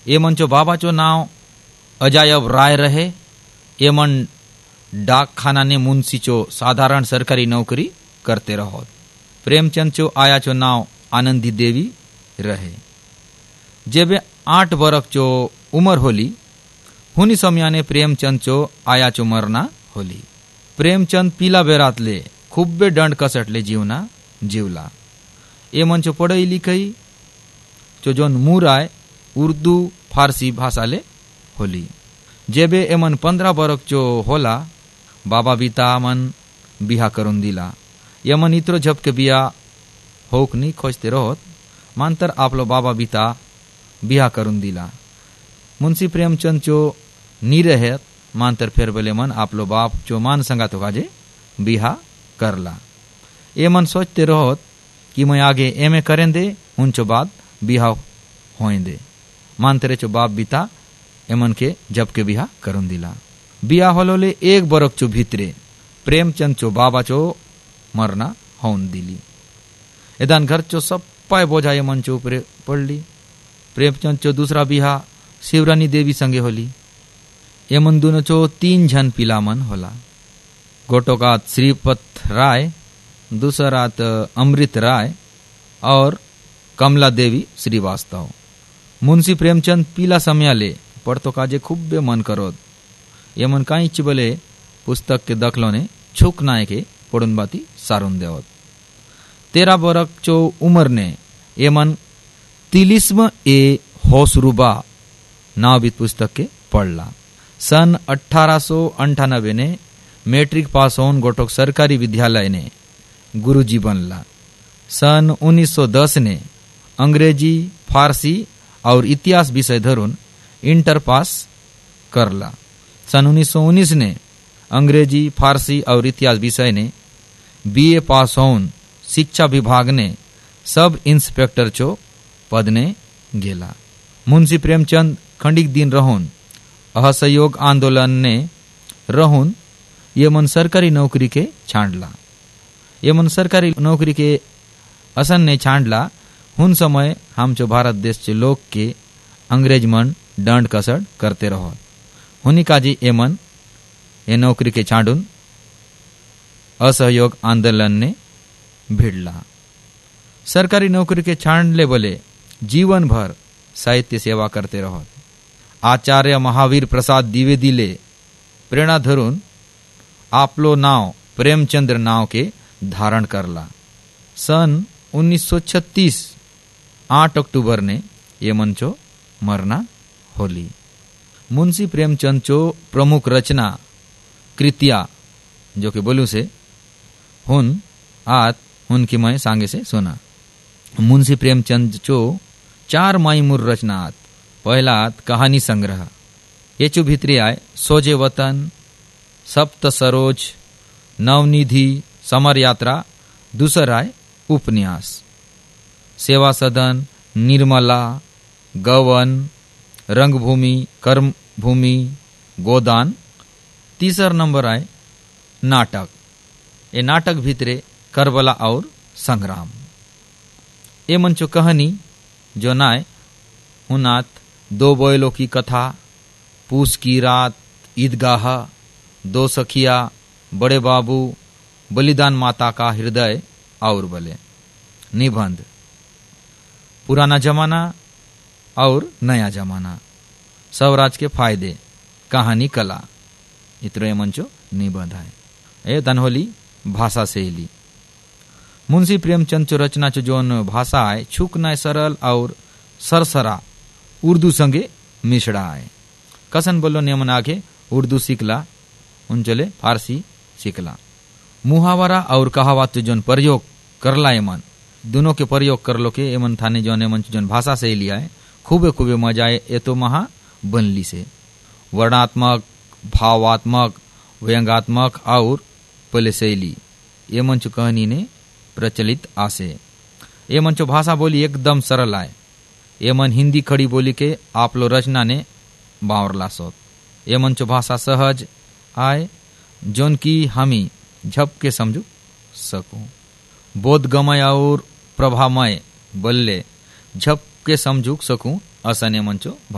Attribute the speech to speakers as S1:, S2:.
S1: ए मंचो बाबाचो नाव अजायब राय रहे। ए मन डाक खाना ने मुंशीचो साधारण सरकारी नौकरी करते रहो। प्रेमचंद चो आयाचो नाव आनंदी देवी रहे। जेबे 8 बरक चो उमर होली हुनी समयाने प्रेमचंद चो आयाचो मरना होली। प्रेमचंद पीला बेरातले खूब्बे दंड कसटले जीवना जीवला। ए मंचो पढ़ई लिखई चो जोन मुराय उर्दू फारसी भाषा ले होली। जेबे एमन 15 बरक चो होला बाबा बीता मन बिहा करून दिला। यमन इतरो झपके बिया होक नी खोजते रहोत मांतर आपलो बाबा बीता बिहा करून दिला। मुंशी प्रेमचंद चो नी रहेत मांतर फेर बेले मन आपलो बाप चो मान संगा तो काजे बिहा करला। ए मन सोचते रहोत कि मैं आगे एमए करें दे उनचो बाद बिहा होएं दे। मांतरे चो बाप बीता एमन के जबके बिहा करून दिला। बिहा होलोले 1 बरक चो भीतरे प्रेमचंद चो बाबा चो मरना होन दिली। एदान घर चो सब पाए बोझा एमन चो ऊपरे पड़ली। प्रेमचंद चो दूसरा बिहा शिवरानी देवी संगे होली। एमन दोनों चो 3 जन पिला मन होला। गोटोकात श्रीपत राय, दूसरात अमृत राय और कमला देवी श्रीवास्तव। मुंशी प्रेमचंद पीला समयाले पढ़तो काजे खूब्बे मन करोद। यमन काई चिबले पुस्तक के दखलोने छुक नाय के पड़ुन बाती सारुन देवत। 13 बरक चो उमर ने यमन तिलिस्म ए होसरुबा नावित पुस्तक के पढ़ला। सन 1898 ने मैट्रिक पास होन गोटोक सरकारी विद्यालय ने गुरुजी बनला। सन 1910 ने अंग्रेजी, फारसी और इतिहास विषय धरून इंटर पास करला। सन 1919 ने अंग्रेजी, फारसी और इतिहास विषय ने बीए पास होन शिक्षा विभाग ने सब इंस्पेक्टर चो पद ने गेला। मुंशी प्रेमचंद खंडिक दिन रहोन असहयोग आंदोलन ने रहोन ये मन सरकारी नौकरी के छांडला। ये मन सरकारी नौकरी के असन ने छांडला। हुन समय हम चो भारत देश के लोग के अंग्रेज मन दंड कसड़ करते रहो। हुनी काजी एमन ये नौकरी के छांडुन असहयोग आंदोलन ने भिड़ला। सरकारी नौकरी के छांडले बोले जीवन भर साहित्य सेवा करते रहो। आचार्य महावीर प्रसाद द्विवेदी ले प्रेरणा धरून आपलो नाव प्रेमचंद्र नाव के धारण करला। सन 1936 8 अक्टूबर ने ये मंचो मरना होली। मुंशी प्रेमचंद चो प्रमुख रचना कृतिया जो कि बोलू से हुन आत उनकी मैं सांगे से सुना। मुंशी प्रेमचंद चो 4 माईमुर रचना आत। पहला आत कहानी संग्रह। ये चो भीतरी आए सोजे वतन, सप्त सरोज, नवनिधि, समर यात्रा। दूसरा आए उपन्यास सेवा सदन, निर्मला, गवन, रंगभूमि, कर्मभूमि, गोदान। तीसर नंबर आए नाटक। ये नाटक भीतरे करबला और संग्राम। ये मंचो कहानी जो नाय हुनात 2 बोयलों की कथा, पूस की रात, ईदगाह, 2 सखिया, बड़े बाबू, बलिदान माता का हृदय और बले। निबंध पुराना जमाना और नया जमाना, स्वराज के फायदे, कहानी कला। इतरो ये मंचो निबंध है। ये धनहोली भाषा शैली। मुंशी प्रेमचंद चो रचना चो जोन भाषा है छुक नाय सरल और सरसरा उर्दू संगे मिश्रा है। कसन बोलो नेमन आगे उर्दू सीखला उनचले फारसी सीखला। मुहावरा और कहावत जोन प्रयोग करला एमन दोनों के प्रयोग कर लो के एमन थाने जोन एमन जोन भाषा शैली है खूबे खूबे मजा आए। ये तो महा बनली से वर्णात्मक, भावात्मक, व्यंगात्मक और पले शैली ये मंचो कहानी ने प्रचलित आसे। ये मंचो भाषा बोली एकदम सरल आए। ये मन हिंदी खड़ी बोली के आप लो रचना ने बावरला सोत। ये मंचो भाषा सहज आए जोन की हमी झप के समझू सकूं। बोधगमय और प्रभामय बल्ले झप के समझू सकूं असने मंचो